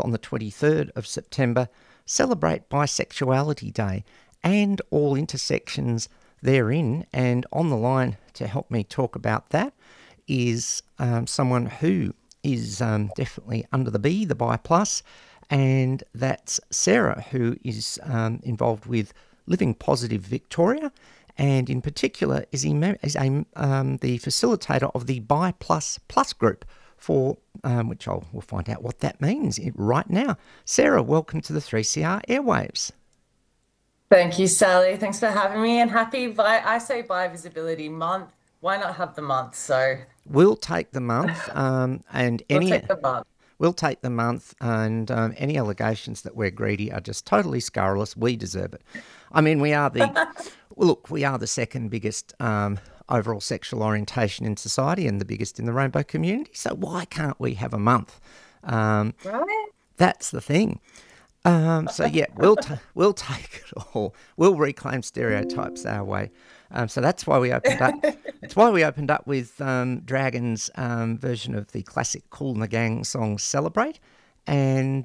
Month, on the 23rd of September, celebrate Bisexuality Day and all intersections therein. And on the line to help me talk about that is someone who is definitely under the B, the Bi Plus, and that's Sarah, who is involved with Living Positive Victoria, and in particular is the facilitator of the Bi Plus Plus group, for which we'll find out what that means right now. Sarah, welcome to the 3CR airwaves. Thank you, Sally. Thanks for having me, and I say Bi Visibility Month. Why not have the month? So we'll take the month, and we'll take the month. We'll take the month, and any allegations that we're greedy are just totally scurrilous. We deserve it. I mean, we are the second biggest overall sexual orientation in society and the biggest in the rainbow community. So why can't we have a month? Right? That's the thing. So yeah, we'll take it all. We'll reclaim stereotypes our way. So that's why we opened up. That's why we opened up with Dragon's version of the classic Kool and the Gang song "Celebrate." And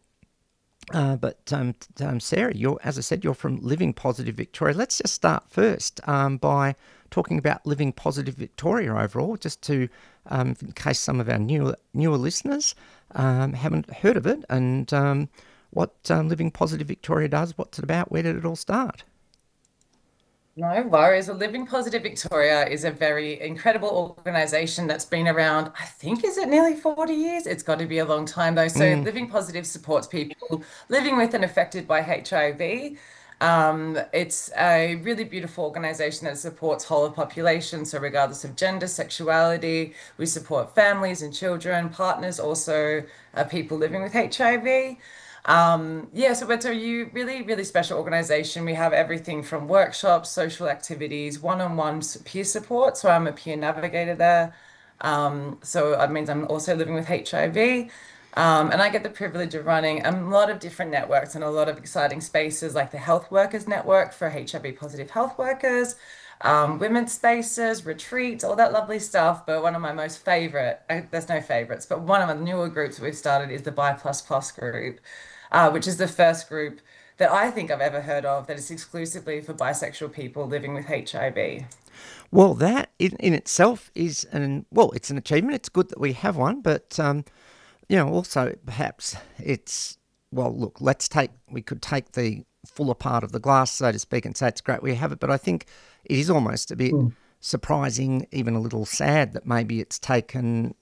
Sarah, as I said, you're from Living Positive Victoria. Let's just start first by talking about Living Positive Victoria overall, just to in case some of our newer listeners haven't heard of it, and what Living Positive Victoria does, what's it about, where did it all start? No worries. Well, Living Positive Victoria is a very incredible organisation that's been around, I think, is it nearly 40 years? It's got to be a long time though. So Living Positive supports people living with and affected by HIV. It's a really beautiful organisation that supports whole of population. So regardless of gender, sexuality, we support families and children, partners, also people living with HIV. So it's a really, really special organization. We have everything from workshops, social activities, one-on-one peer support. So I'm a peer navigator there. So that means I'm also living with HIV. And I get the privilege of running a lot of different networks and a lot of exciting spaces like the Health Workers Network for HIV positive health workers, women's spaces, retreats, all that lovely stuff. But one of my most favorite, there's no favorites, but one of the newer groups we've started is the Bi Plus Plus group, which is the first group that I think I've ever heard of that is exclusively for bisexual people living with HIV. Well, that in itself is it's an achievement. It's good that we have one, but also perhaps it's, well, look, we could take the fuller part of the glass, so to speak, and say it's great we have it, but I think it is almost a bit surprising, even a little sad, that maybe it's taken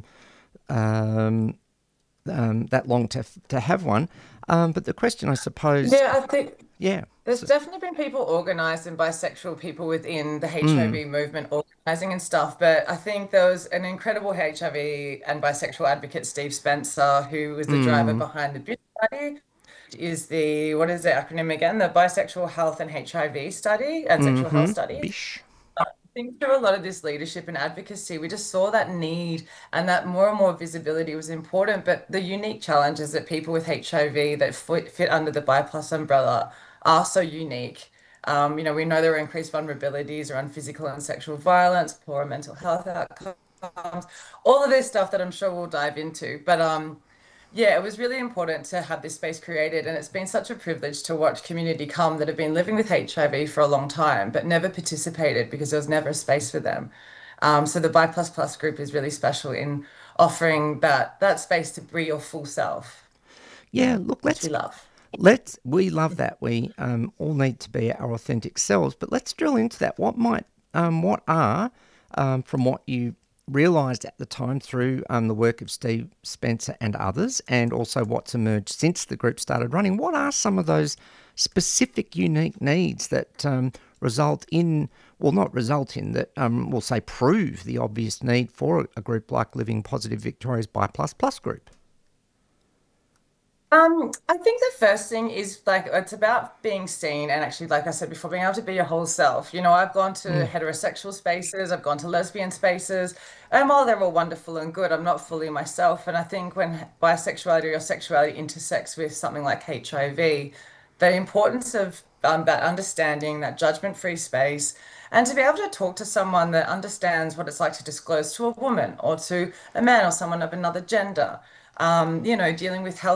that long to have one. But the question, I suppose... Yeah, I think Yeah. there's definitely been people organised and bisexual people within the HIV movement organising and stuff. But I think there was an incredible HIV and bisexual advocate, Steve Spencer, who was the driver behind the BISH study. Is what is the acronym again? The Bisexual Health and HIV Study and Sexual Health Study. Bish. Think through a lot of this leadership and advocacy, we just saw that need and that more and more visibility was important. But the unique challenges that people with HIV that fit under the Bi Plus umbrella are so unique. We know there are increased vulnerabilities around physical and sexual violence, poorer mental health outcomes, all of this stuff that I'm sure we'll dive into. But yeah, it was really important to have this space created, and it's been such a privilege to watch community come that have been living with HIV for a long time, but never participated because there was never a space for them. So the Bi Plus Plus group is really special in offering that space to be your full self, Yeah, look, which we love. we love that. We all need to be our authentic selves, but let's drill into that. What are, from what you realised at the time through the work of Steve Spencer and others, and also what's emerged since the group started running, what are some of those specific unique needs that we'll say prove the obvious need for a group like Living Positive Victoria's Bi Plus Plus group? I think the first thing is like it's about being seen and actually, like I said before, being able to be your whole self. I've gone to heterosexual spaces, I've gone to lesbian spaces, and while they're all wonderful and good, I'm not fully myself. And I think when bisexuality or sexuality intersects with something like HIV, the importance of that understanding, that judgment-free space, and to be able to talk to someone that understands what it's like to disclose to a woman or to a man or someone of another gender, dealing with health